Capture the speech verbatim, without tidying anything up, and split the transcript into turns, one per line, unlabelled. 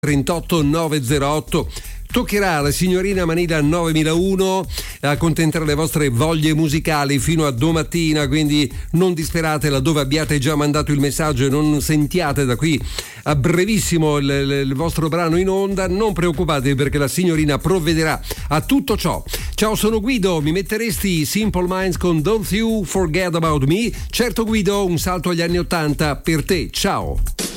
trentotto novecentotto. Toccherà alla signorina Manila novemilauno accontentare le vostre voglie musicali fino a domattina, quindi non disperate laddove abbiate già mandato il messaggio e non sentiate da qui a brevissimo il, il vostro brano in onda. Non preoccupatevi, perché la signorina provvederà a tutto ciò. Ciao, sono Guido, mi metteresti Simple Minds con Don't You Forget About Me? Certo Guido, un salto agli anni ottanta per te, ciao.